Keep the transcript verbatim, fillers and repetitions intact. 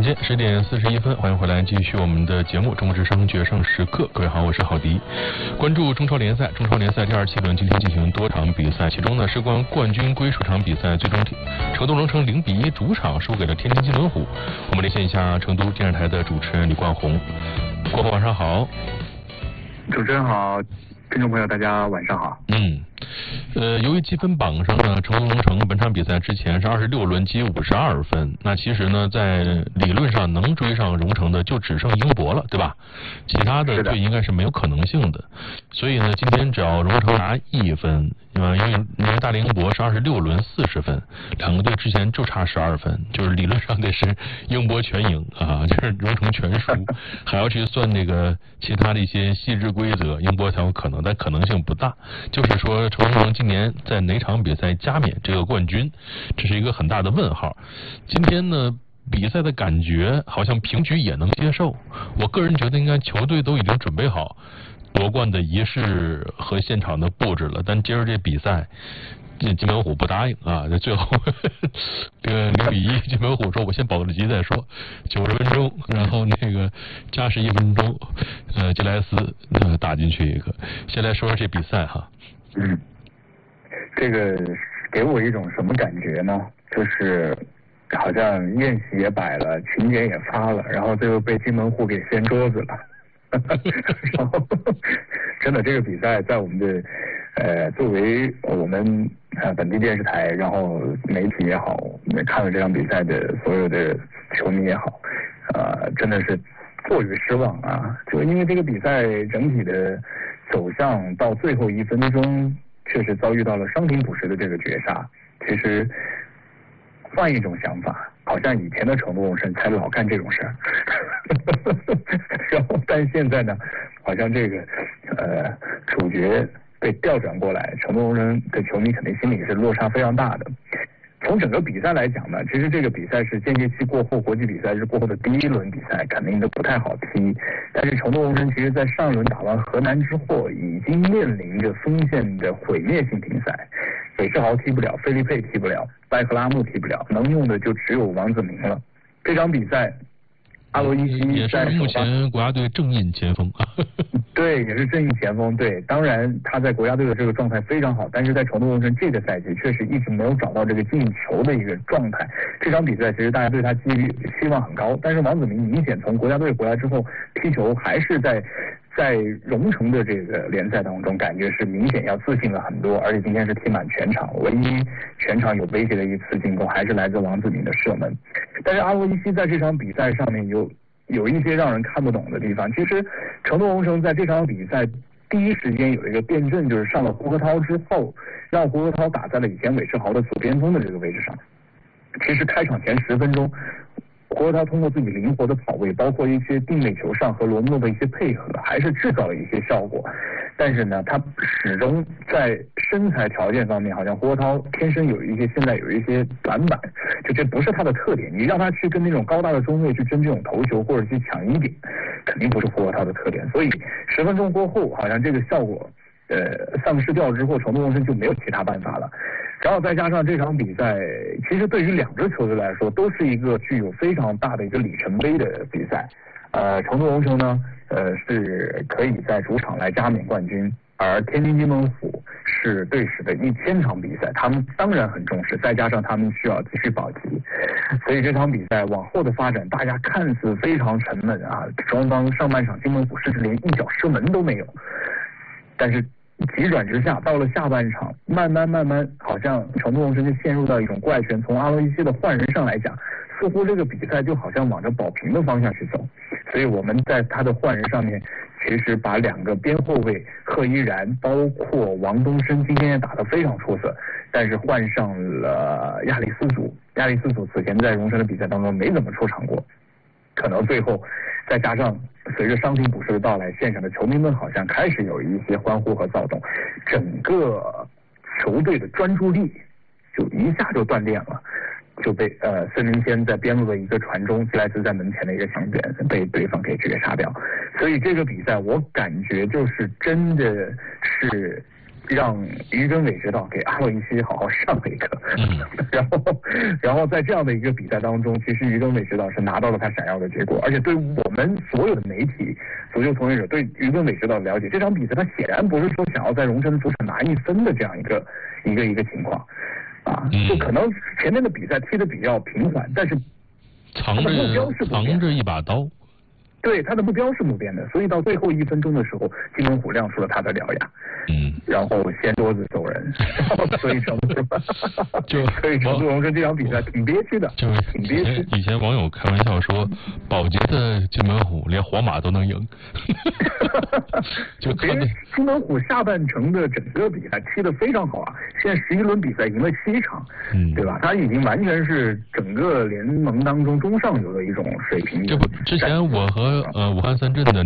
间十点四十一分，欢迎回来继续我们的节目《中国之声决胜时刻》。各位好，我是郝迪。关注中超联赛，中超联赛第二期轮今天进行多场比赛，其中呢事关冠军归属场比赛，最终成都荣城零比一主场输给了天津津门虎。我们连线一下成都电视台的主持人李冠宏。冠宏晚上好。 主持人好，听众朋友大家晚上好。 嗯。呃，由于积分榜上呢，成都荣城本场比赛之前是二十六轮积五十二分，那其实呢，在理论上能追上荣城的就只剩英博了，对吧？其他的队应该是没有可能性的。所以呢，今天只要荣城拿一分，啊，因为因为大连英博是二十六轮四十分，两个队之前就差十二分，就是理论上得是英博全赢啊，就是荣城全输，还要去算那个其他的一些细致规则，英博才有可能，但可能性不大。就是说，成都荣城今年在哪场比赛加冕这个冠军，这是一个很大的问号。今天呢，比赛的感觉好像平局也能接受。我个人觉得，应该球队都已经准备好夺冠的仪式和现场的布置了，但接着这比赛，这津门虎不答应啊！这最后这个零比一，津门虎说：“我先保个级再说。”九十分钟，然后那个加时一分钟，呃，吉莱斯呃打进去一个。先来说说这比赛哈。 嗯，这个给我一种什么感觉呢？就是好像宴席也摆了，群diễn也发了，然后最后被津门虎给掀桌子了。然后真的这个比赛在我们的呃作为我们呃本地电视台，然后媒体也好，看了这场比赛的所有的球迷也好，呃真的是过于失望啊！就因为这个比赛整体的走向到最后一分钟，确实遭遇到了伤停补时的这个绝杀。其实换一种想法，好像以前的成都荣城才老干这种事儿，然后但现在呢，好像这个呃主角被调转过来，成都荣城的球迷肯定心里是落差非常大的。从整个比赛来讲呢，其实这个比赛是间歇期过后，国际比赛日过后的第一轮比赛，肯定都不太好踢。但是成都荣城其实在上一轮打完河南之后，已经面临着锋线的毁灭性停赛，韦世豪踢不了，菲利佩踢不了，拜克拉木踢不了，能用的就只有王子明了。这场比赛，阿罗伊西也是目前国家队正印前锋。 对，也是正印前锋。对，当然他在国家队的这个状态非常好，但是在成都荣城这个赛季确实一直没有找到这个进球的一个状态。这场比赛其实大家对他寄予希望很高，但是王子明明显从国家队回来之后踢球还是在在荣城的这个联赛当中，感觉是明显要自信了很多，而且今天是踢满全场，唯一全场有威胁的一次进攻还是来自王子明的射门。但是阿罗伊西在这场比赛上面有有一些让人看不懂的地方。其实成都荣城在这场比赛第一时间有一个辩证，就是上了胡克涛之后，让胡克涛打在了以前韦世豪的左边锋的这个位置上。其实开场前十分钟，胡克涛通过自己灵活的跑位，包括一些定位球上和罗姆诺的一些配合，还是制造了一些效果。但是呢，他始终在身材条件方面，好像胡克涛天生有一些现在有一些短板，就这不是他的特点。你让他去跟那种高大的中卫去争这种头球或者去抢一点，肯定不是胡克涛的特点。所以十分钟过后，好像这个效果呃丧失掉之后，成都荣城就没有其他办法了。然后再加上这场比赛，其实对于两支球队来说，都是一个具有非常大的一个里程碑的比赛。呃，成都荣城呢，呃，是可以在主场来加冕冠军，而天津津门虎是队史的一千场比赛，他们当然很重视，再加上他们需要继续保级，所以这场比赛往后的发展，大家看似非常沉闷啊，双方上半场津门虎甚至连一脚射门都没有，但是急转直下，到了下半场，慢慢慢慢，好像成都荣城就陷入到一种怪圈。从阿罗伊西的换人上来讲，似乎这个比赛就好像往着保平的方向去走。所以我们在他的换人上面，其实把两个边后卫贺依然，包括王东升，今天也打得非常出色，但是换上了亚里斯祖。亚里斯祖此前在荣城的比赛当中没怎么出场过，可能最后再加上随着伤停补时的到来，现场的球迷们好像开始有一些欢呼和躁动，整个球队的专注力就一下就断裂了，就被呃孙林谦在边路的一个传中，吉莱斯在门前的一个抢点被对方给绝杀掉。所以这个比赛我感觉就是真的是让于根伟指导给阿洛伊西好好上了一课， 嗯、 然后然后在这样的一个比赛当中，其实于根伟指导是拿到了他想要的结果，而且对我们所有的媒体、足球从业者对于根伟指导的了解，这场比赛他显然不是说想要在荣城的主场拿一分的这样一个一个一个情况，啊，就可能前面的比赛踢得比较平缓，但是藏着藏着一把刀。 对，他的目标是不变的，所以到最后一分钟的时候，金门虎亮出了他的獠牙， 嗯， 然后掀桌子走人，所以成都， 就所以成都荣升这场比赛挺憋屈的， 就挺憋屈。 以前网友开玩笑说，保洁的金门虎连皇马都能赢，就其实金门虎下半程的整个比赛踢得非常好啊，现在十一轮比赛赢了七场， 嗯， 对吧？他已经完全是整个联盟当中中上游的一种水平。 这不，之前我和呃武汉三镇的